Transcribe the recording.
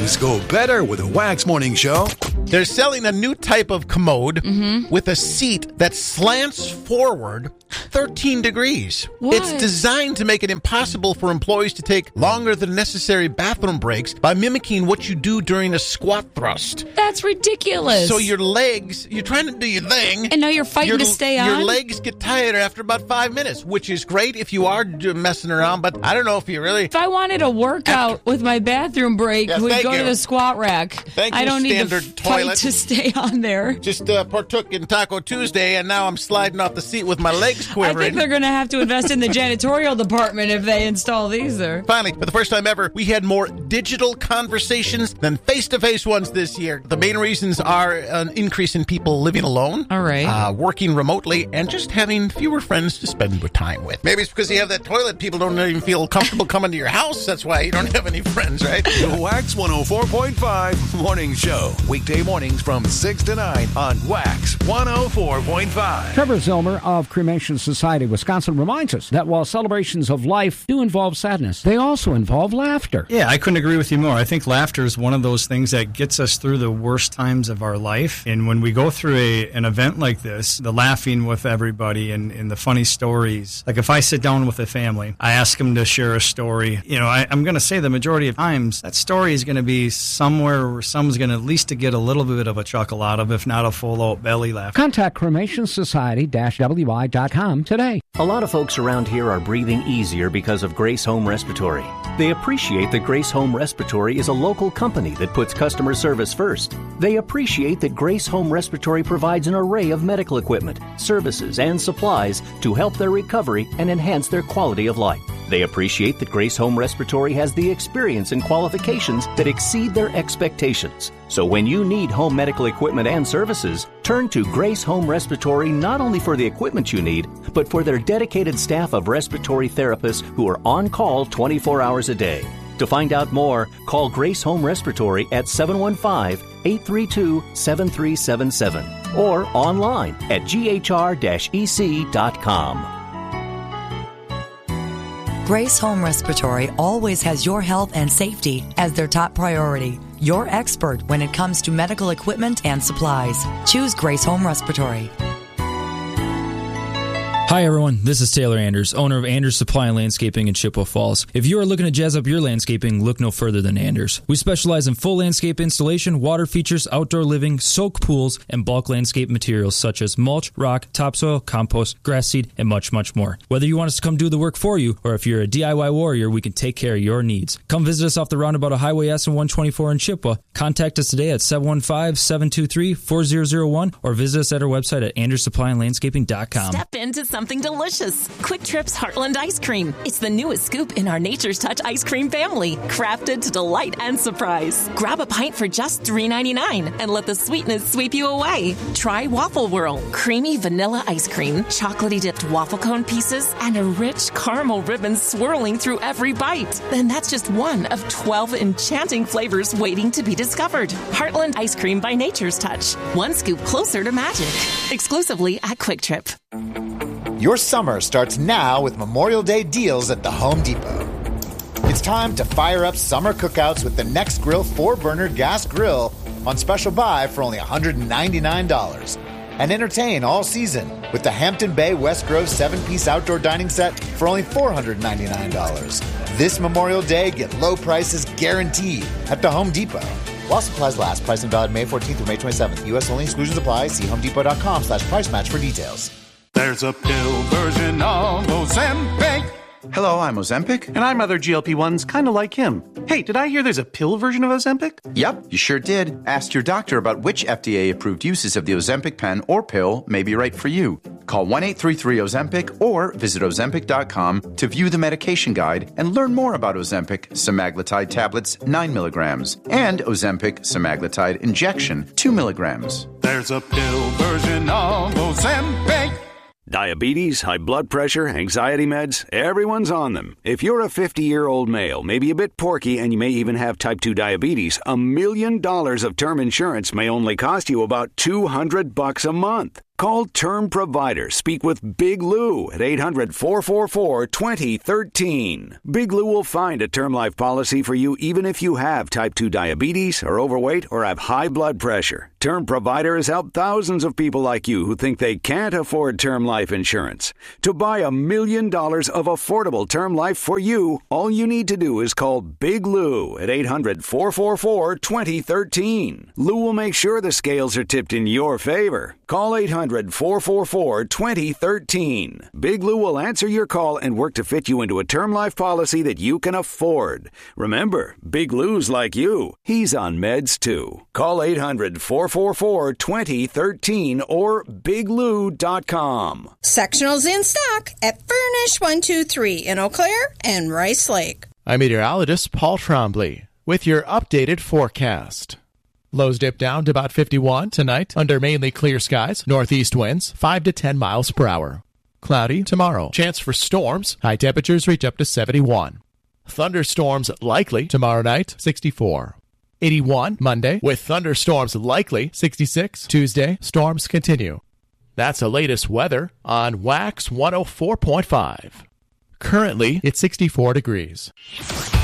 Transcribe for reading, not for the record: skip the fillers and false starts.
Things go better with a Wax Morning Show. They're selling a new type of commode with a seat that slants forward 13 degrees. What? It's designed to make it impossible for employees to take longer than necessary bathroom breaks by mimicking what you do during a squat thrust. That's ridiculous. So your legs, you're trying to do your thing. And now you're fighting to stay on? Your legs get tired after about 5 minutes, which is great if you are messing around, but I don't know if you really... If I wanted a workout with my bathroom break, we'd go to the squat rack. I don't need to fight to stay on there. Just partook in Taco Tuesday, and now I'm sliding off the seat with my legs quivering. I think they're going to have to invest in the janitorial department if they install these there. Finally, for the first time ever, we had more digital conversations than face-to-face ones this year. The main reasons are an increase in people living alone, all right, working remotely, and just having fewer friends to spend time with. Maybe it's because you have that toilet, people don't even feel comfortable coming to your house. That's why you don't have any friends, right? The Wax 104.5 Morning Show. Weekday mornings from 6 to 9 on Wax 104.5. Trevor Zilmer of Cremation Society Wisconsin reminds us that while celebrations of life do involve sadness, they also involve laughter. Yeah, I couldn't agree with you more. I think laughter is one of those things that gets us through the worst times of our life. And when we go through an event like this, the laughing with everybody and the funny stories, like if I sit down with a family, I ask them to share a story. You know, I'm going to say the majority of times that story is going to be somewhere where someone's going to at least to get a little bit of a chuckle out of, if not a full-out belly laugh. Contact CremationSociety-WI.com today. A lot of folks around here are breathing easier because of Grace Home Respiratory. They appreciate that Grace Home Respiratory is a local company that puts customer service first. They appreciate that Grace Home Respiratory provides an array of medical equipment, services, and supplies to help their recovery and enhance their quality of life. They appreciate that Grace Home Respiratory has the experience and qualifications that exceed their expectations. So when you need home medical equipment and services, turn to Grace Home Respiratory not only for the equipment you need, but for their dedicated staff of respiratory therapists who are on call 24 hours a day. To find out more, call Grace Home Respiratory at 715-832-7377 or online at ghr-ec.com. Grace Home Respiratory always has your health and safety as their top priority. Your expert when it comes to medical equipment and supplies. Choose Grace Home Respiratory. Hi everyone, this is Taylor Anders, owner of Anders Supply and Landscaping in Chippewa Falls. If you are looking to jazz up your landscaping, look no further than Anders. We specialize in full landscape installation, water features, outdoor living, soak pools, and bulk landscape materials such as mulch, rock, topsoil, compost, grass seed, and much, much more. Whether you want us to come do the work for you, or if you're a DIY warrior, we can take care of your needs. Come visit us off the roundabout of Highway S and 124 in Chippewa. Contact us today at 715-723-4001 or visit us at our website at anderssupplyandlandscaping.com. Step into something delicious. Quick Trip's Heartland Ice Cream. It's the newest scoop in our Nature's Touch ice cream family, crafted to delight and surprise. Grab a pint for just $3.99 and let the sweetness sweep you away. Try Waffle Whirl, creamy vanilla ice cream, chocolatey dipped waffle cone pieces, and a rich caramel ribbon swirling through every bite. And that's just one of 12 enchanting flavors waiting to be discovered. Heartland Ice Cream by Nature's Touch. One scoop closer to magic. Exclusively at Quick Trip. Your summer starts now with Memorial Day deals at the Home Depot. It's time to fire up summer cookouts with the Nextgrill 4-burner gas grill on special buy for only $199. And entertain all season with the Hampton Bay West Grove 7-piece outdoor dining set for only $499. This Memorial Day, get low prices guaranteed at the Home Depot. While supplies last, pricing valid May 14th through May 27th. U.S. only, exclusions apply. See homedepot.com/price match for details. There's a pill version of Ozempic. Hello, I'm Ozempic. And I'm other GLP-1s kind of like him. Hey, did I hear there's a pill version of Ozempic? Yep, you sure did. Ask your doctor about which FDA-approved uses of the Ozempic pen or pill may be right for you. Call 1-833-OZEMPIC or visit Ozempic.com to view the medication guide and learn more about Ozempic semaglutide tablets 9 milligrams and Ozempic semaglutide injection 2 milligrams. There's a pill version of Ozempic. Diabetes, high blood pressure, anxiety meds, everyone's on them. If you're a 50-year-old male, maybe a bit porky, and you may even have type 2 diabetes, $1 million of term insurance may only cost you about $200 a month. Call Term Provider. Speak with Big Lou at 800-444-2013. Big Lou will find a term life policy for you even if you have type 2 diabetes, are overweight, or have high blood pressure. Term Provider has helped thousands of people like you who think they can't afford term life insurance. To buy $1 million of affordable term life for you, all you need to do is call Big Lou at 800-444-2013. Lou will make sure the scales are tipped in your favor. Call 800-444-2013. Big Lou will answer your call and work to fit you into a term life policy that you can afford. Remember, Big Lou's like you. He's on meds too. Call 800-444-2013 or biglou.com. Sectionals in stock at Furnish 123 in Eau Claire and Rice Lake. I'm meteorologist Paul Trombley with your updated forecast. Lows dip down to about 51 tonight under mainly clear skies. Northeast winds 5 to 10 miles per hour. Cloudy tomorrow. Chance for storms. High temperatures reach up to 71. Thunderstorms likely tomorrow night, 64. 81 Monday with thunderstorms likely, 66. Tuesday, storms continue. That's the latest weather on Wax 104.5. Currently, it's 64 degrees.